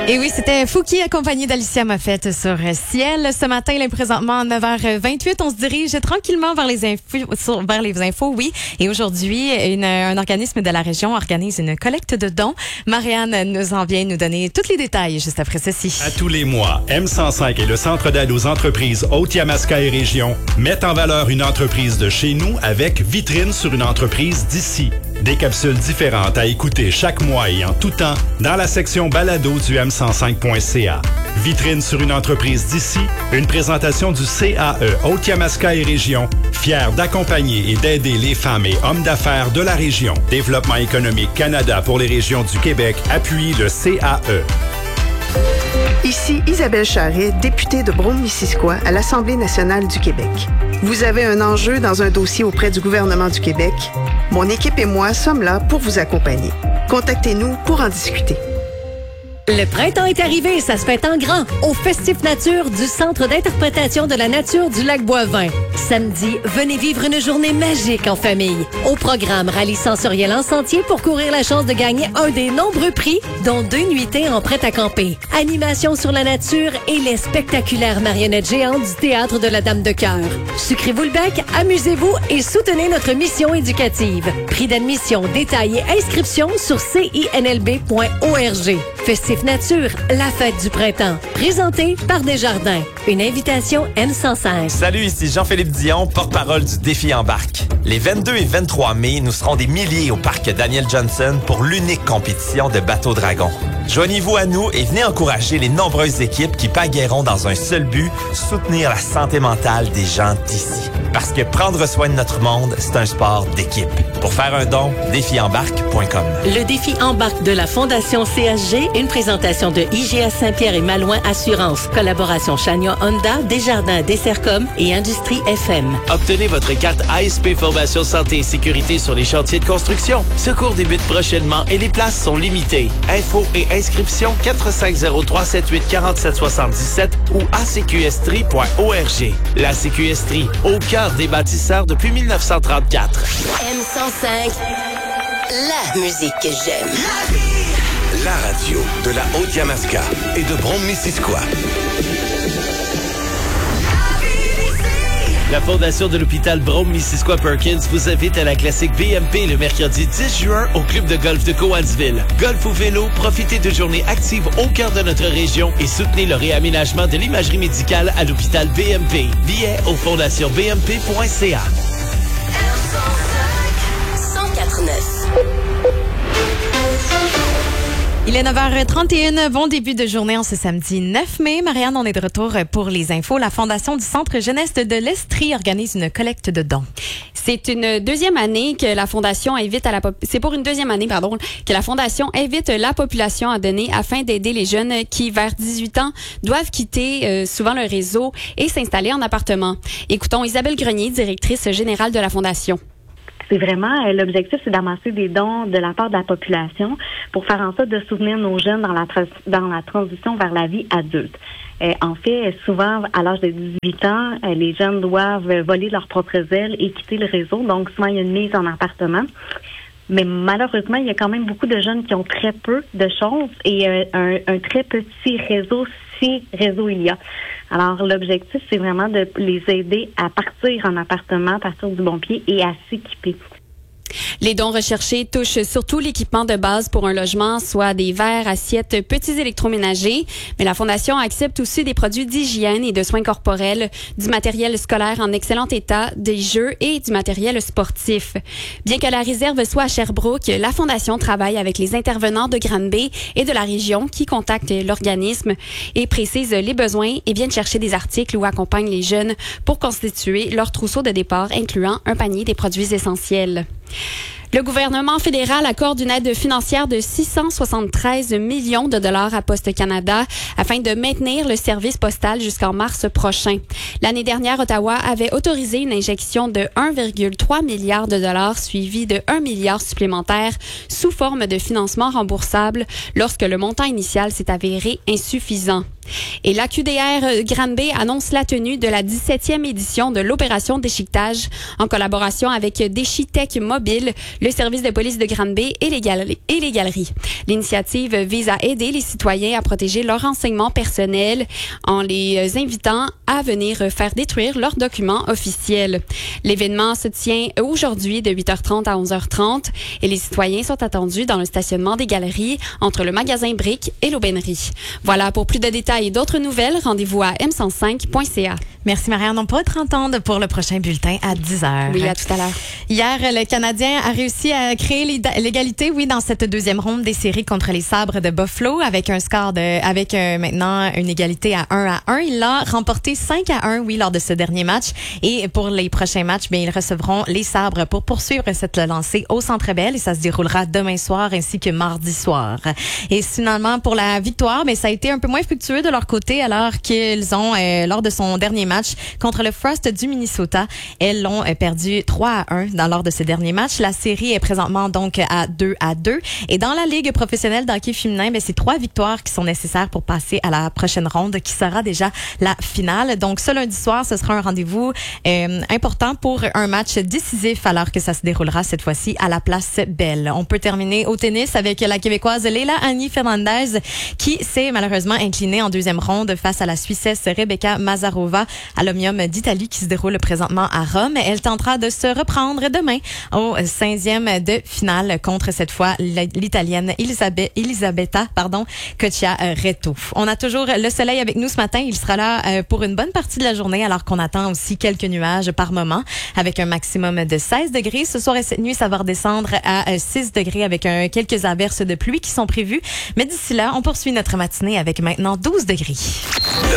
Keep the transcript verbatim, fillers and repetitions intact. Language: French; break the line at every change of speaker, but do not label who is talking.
Et oui, c'était Fouki accompagné d'Alicia Moffett sur Ciel. Ce matin, il est présentement à neuf heures vingt-huit. On se dirige tranquillement vers les infos, vers les infos, oui. Et aujourd'hui, une, un organisme de la région organise une collecte de dons. Marianne nous en vient nous donner tous les détails juste après ceci.
À tous les mois, M cent cinq et le Centre d'aide aux entreprises Haute-Yamaska et Région mettent en valeur une entreprise de chez nous avec vitrine sur une entreprise d'ici. Des capsules différentes à écouter chaque mois et en tout temps dans la section balado du M cent cinq point C A. Vitrine sur une entreprise d'ici, une présentation du C A E Haute-Yamaska et Région, fier d'accompagner et d'aider les femmes et hommes d'affaires de la région. Développement économique Canada pour les régions du Québec appuie le C A E.
Ici Isabelle Charret, députée de Brome-Missisquoi à l'Assemblée nationale du Québec. Vous avez un enjeu dans un dossier auprès du gouvernement du Québec? Mon équipe et moi sommes là pour vous accompagner. Contactez-nous pour en discuter.
Le printemps est arrivé et ça se fait en grand au Festif Nature du Centre d'interprétation de la nature du lac Boivin. Samedi, venez vivre une journée magique en famille. Au programme rallye sensoriel en sentier pour courir la chance de gagner un des nombreux prix, dont deux nuitées en prêt à camper. Animation sur la nature et les spectaculaires marionnettes géantes du Théâtre de la Dame de Cœur. Sucrez-vous le bec, amusez-vous et soutenez notre mission éducative. Prix d'admission, détails et inscriptions sur c i n l b point org. Festif Nature, la fête du printemps. Présenté par Desjardins. Une invitation M cent cinq.
Salut, ici Jean-Philippe Dion, porte-parole du Défi Embarque. Les vingt-deux et vingt-trois mai, nous serons des milliers au parc Daniel Johnson pour l'unique compétition de bateau dragon. Joignez-vous à nous et venez encourager les nombreuses équipes qui pagaieront dans un seul but, soutenir la santé mentale des gens d'ici. Parce que prendre soin de notre monde, c'est un sport d'équipe. Pour faire un don, défi embarque point com.
Le Défi Embarque de la Fondation C S G, une présentation de I G A Saint-Pierre et Malouin Assurance, collaboration Chagnon Honda, Desjardins Dessercom et Industrie F M.
Obtenez votre carte A S P Formation Santé et Sécurité sur les chantiers de construction. Ce cours débute prochainement et les places sont limitées. Info et inscription quatre cinq zéro trois sept huit quatre sept sept sept ou a c q s tri point org. La sécurité au cœur des bâtisseurs depuis mille neuf cent trente-quatre.
M cent cinq, la musique que j'aime.
La radio de la Haute-Yamaska et de Brome-Missisquoi.
La Fondation de l'hôpital Brome-Missisquoi-Perkins vous invite à la classique B M P le mercredi dix juin au club de golf de Cowansville. Golf ou vélo, profitez de journées actives au cœur de notre région et soutenez le réaménagement de l'imagerie médicale à l'hôpital B M P. Billets au fondation b m p point c a.
cent quatre neuf.
Il est neuf heures trente et une. Bon début de journée en ce samedi neuf mai. Marianne, on est de retour pour les infos. La Fondation du Centre Jeunesse de l'Estrie organise une collecte de dons.
C'est une deuxième année que la Fondation invite à la pop- c'est pour une deuxième année, pardon, que la Fondation invite la population à donner afin d'aider les jeunes qui, vers dix-huit ans, doivent quitter euh, souvent le réseau et s'installer en appartement. Écoutons Isabelle Grenier, directrice générale de la Fondation.
C'est vraiment, euh, l'objectif, c'est d'amasser des dons de la part de la population pour faire en sorte de soutenir nos jeunes dans la, tra- dans la transition vers la vie adulte. Euh, en fait, souvent, à l'âge de dix-huit ans, euh, les jeunes doivent voler leurs propres ailes et quitter le réseau. Donc, souvent, il y a une mise en appartement. Mais malheureusement, il y a quand même beaucoup de jeunes qui ont très peu de choses et euh, un, un très petit réseau, si réseau il y a. Alors, l'objectif, c'est vraiment de les aider à partir en appartement, à partir du bon pied et à s'équiper.
Les dons recherchés touchent surtout l'équipement de base pour un logement, soit des verres, assiettes, petits électroménagers. Mais la Fondation accepte aussi des produits d'hygiène et de soins corporels, du matériel scolaire en excellent état, des jeux et du matériel sportif. Bien que la réserve soit à Sherbrooke, la Fondation travaille avec les intervenants de Granby et de la région qui contactent l'organisme et précisent les besoins et viennent chercher des articles ou accompagnent les jeunes pour constituer leur trousseau de départ, incluant un panier des produits essentiels. Le gouvernement fédéral accorde une aide financière de six cent soixante-treize millions de dollars à Poste Canada afin de maintenir le service postal jusqu'en mars prochain. L'année dernière, Ottawa avait autorisé une injection de un virgule trois milliard de dollars suivie de un milliard supplémentaire sous forme de financement remboursable lorsque le montant initial s'est avéré insuffisant. Et l'A Q D R Granby annonce la tenue de la dix-septième édition de l'opération déchiquetage en collaboration avec Déchitech Mobile, le service de police de Granby et les galeries. Et les galeries. L'initiative vise à aider les citoyens à protéger leur renseignement personnel en les invitant à venir faire détruire leurs documents officiels. L'événement se tient aujourd'hui de huit heures trente à onze heures trente et les citoyens sont attendus dans le stationnement des galeries entre le magasin Brick et l'aubainerie. Voilà, pour plus de détails et d'autres nouvelles, rendez-vous à m cent cinq point c a.
Merci Marianne. On pourra te entendre pour le prochain bulletin à dix heures.
Oui, à tout à l'heure.
Hier, le Canadien a réussi à créer l'égalité, oui, dans cette deuxième ronde des séries contre les Sabres de Buffalo avec un score de, avec euh, maintenant une égalité à un à un. Il a remporté cinq à un, oui, lors de ce dernier match. Et pour les prochains matchs, bien, ils recevront les Sabres pour poursuivre cette lancée au Centre Bell et ça se déroulera demain soir ainsi que mardi soir. Et finalement, pour la victoire, mais ça a été un peu moins fructueux de leur côté alors qu'ils ont, euh, lors de son dernier match contre le Frost du Minnesota, elles l'ont euh, perdu trois à un dans lors de ce dernier match. La série est présentement donc à deux à deux. Et dans la Ligue professionnelle d'hockey féminin, ben, c'est trois victoires qui sont nécessaires pour passer à la prochaine ronde qui sera déjà la finale. Donc ce lundi soir, ce sera un rendez-vous euh, important pour un match décisif alors que ça se déroulera cette fois-ci à la Place Bell. On peut terminer au tennis avec la Québécoise Leila Annie Fernandez qui s'est malheureusement inclinée en deuxième ronde face à la Suissesse Rebecca Mazarova à l'Omnium d'Italie qui se déroule présentement à Rome. Elle tentera de se reprendre demain au seizième de finale contre cette fois l'Italienne Elisabeth, Elisabetta pardon, Coccia-Retto. On a toujours le soleil avec nous ce matin. Il sera là pour une bonne partie de la journée alors qu'on attend aussi quelques nuages par moment avec un maximum de seize degrés. Ce soir et cette nuit, ça va redescendre à six degrés avec un, quelques averses de pluie qui sont prévues. Mais d'ici là, on poursuit notre matinée avec maintenant douze degrés.